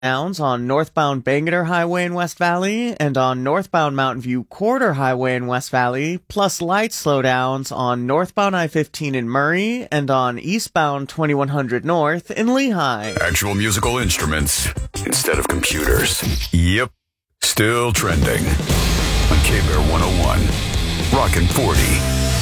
slowdowns on northbound Bangerter Highway in West Valley and on northbound Mountain View Corridor Highway in West Valley, plus light slowdowns on northbound I-15 in Murray and on eastbound 2100 North in Lehigh. Actual musical instruments instead of computers. Yep, still trending on K-Bear 101. Rockin' 40.